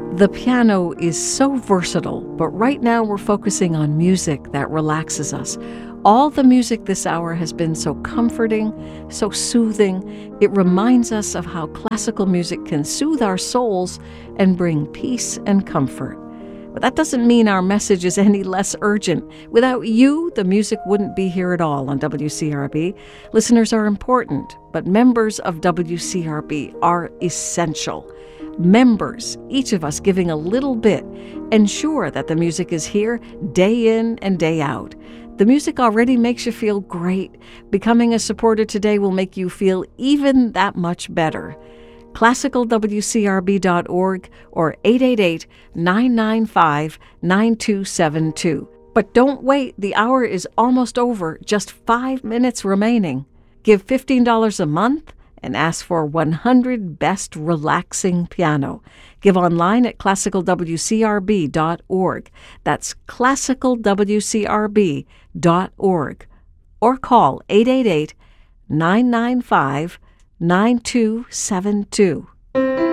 The piano is so versatile, but right now we're focusing on music that relaxes us. All the music this hour has been so comforting, so soothing. It reminds us of how classical music can soothe our souls and bring peace and comfort. But that doesn't mean our message is any less urgent. Without you, the music wouldn't be here at all on WCRB. Listeners are important, but members of WCRB are essential. Members, each of us giving a little bit, ensure that the music is here day in and day out. The music already makes you feel great. Becoming a supporter today will make you feel even that much better. ClassicalWCRB.org or 888-995-9272. But don't wait, the hour is almost over, just 5 minutes remaining. Give $15 a month and ask for 100 Best Relaxing Piano. Give online at ClassicalWCRB.org. That's ClassicalWCRB.org. Or call 888-995-9272.